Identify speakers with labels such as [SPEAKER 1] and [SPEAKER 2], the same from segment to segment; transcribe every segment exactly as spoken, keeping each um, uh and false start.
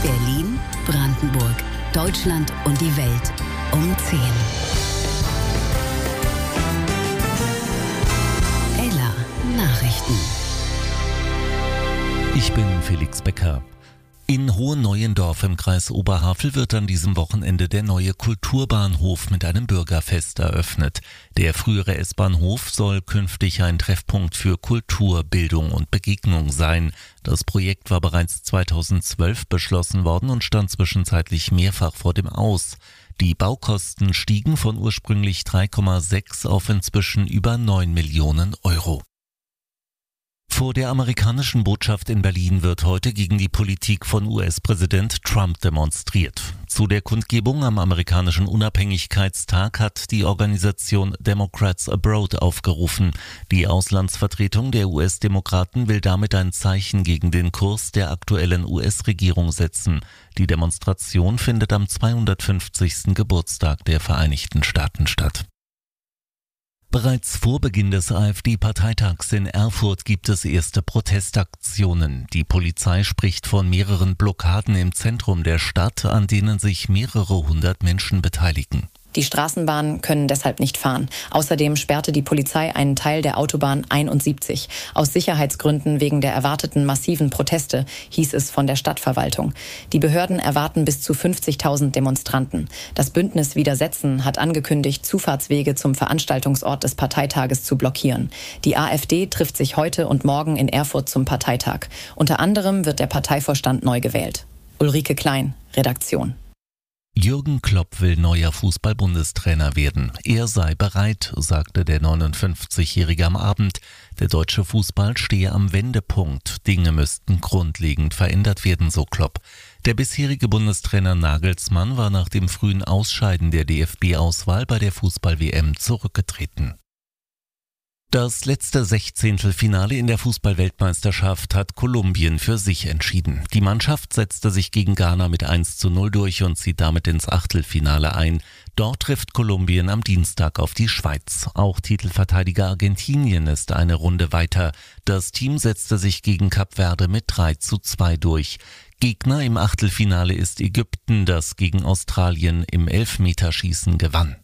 [SPEAKER 1] Berlin, Brandenburg, Deutschland und die Welt um zehn. Ella Nachrichten.
[SPEAKER 2] Ich bin Felix Becker. In Hohenneuendorf im Kreis Oberhavel wird an diesem Wochenende der neue Kulturbahnhof mit einem Bürgerfest eröffnet. Der frühere S-Bahnhof soll künftig ein Treffpunkt für Kultur, Bildung und Begegnung sein. Das Projekt war bereits zweitausendzwölf beschlossen worden und stand zwischenzeitlich mehrfach vor dem Aus. Die Baukosten stiegen von ursprünglich drei Komma sechs auf inzwischen über neun Millionen Euro. Vor der amerikanischen Botschaft in Berlin wird heute gegen die Politik von U S-Präsident Trump demonstriert. Zu der Kundgebung am amerikanischen Unabhängigkeitstag hat die Organisation Democrats Abroad aufgerufen. Die Auslandsvertretung der U S-Demokraten will damit ein Zeichen gegen den Kurs der aktuellen U S-Regierung setzen. Die Demonstration findet am zweihundertfünfzigsten Geburtstag der Vereinigten Staaten statt. Bereits vor Beginn des AfD-Parteitags in Erfurt gibt es erste Protestaktionen. Die Polizei spricht von mehreren Blockaden im Zentrum der Stadt, an denen sich mehrere hundert Menschen beteiligen.
[SPEAKER 3] Die Straßenbahnen können deshalb nicht fahren. Außerdem sperrte die Polizei einen Teil der Autobahn einundsiebzig. Aus Sicherheitsgründen wegen der erwarteten massiven Proteste, hieß es von der Stadtverwaltung. Die Behörden erwarten bis zu fünfzigtausend Demonstranten. Das Bündnis Widersetzen hat angekündigt, Zufahrtswege zum Veranstaltungsort des Parteitages zu blockieren. Die AfD trifft sich heute und morgen in Erfurt zum Parteitag. Unter anderem wird der Parteivorstand neu gewählt. Ulrike Klein, Redaktion.
[SPEAKER 2] Jürgen Klopp will neuer Fußball-Bundestrainer werden. Er sei bereit, sagte der neunundfünfzigjährige am Abend. Der deutsche Fußball stehe am Wendepunkt. Dinge müssten grundlegend verändert werden, so Klopp. Der bisherige Bundestrainer Nagelsmann war nach dem frühen Ausscheiden der D F B-Auswahl bei der Fußball-W M zurückgetreten. Das letzte Sechzehntelfinale in der Fußball-Weltmeisterschaft hat Kolumbien für sich entschieden. Die Mannschaft setzte sich gegen Ghana mit eins zu null durch und zieht damit ins Achtelfinale ein. Dort trifft Kolumbien am Dienstag auf die Schweiz. Auch Titelverteidiger Argentinien ist eine Runde weiter. Das Team setzte sich gegen Kap Verde mit drei zu zwei durch. Gegner im Achtelfinale ist Ägypten, das gegen Australien im Elfmeterschießen gewann.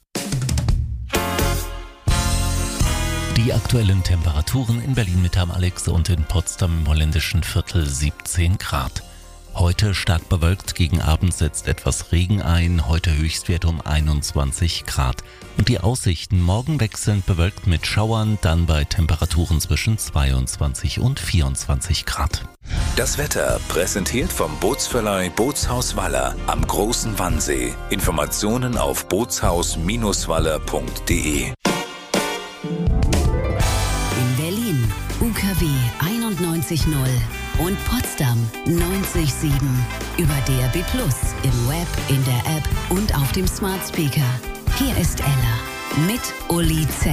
[SPEAKER 2] Die aktuellen Temperaturen in Berlin-Mitte am Alex und in Potsdam im holländischen Viertel siebzehn Grad. Heute stark bewölkt, gegen Abend setzt etwas Regen ein, heute Höchstwert um einundzwanzig Grad. Und die Aussichten: morgen wechselnd bewölkt mit Schauern, dann bei Temperaturen zwischen zweiundzwanzig und vierundzwanzig Grad.
[SPEAKER 4] Das Wetter präsentiert vom Bootsverleih Bootshaus Waller am Großen Wannsee. Informationen auf bootshaus Bindestrich waller punkt de.
[SPEAKER 1] U K W einundneunzig null und Potsdam neunzig Komma sieben. Über D A B plus, im Web, in der App und auf dem Smart Speaker. Hier ist Ella mit Uli Zell.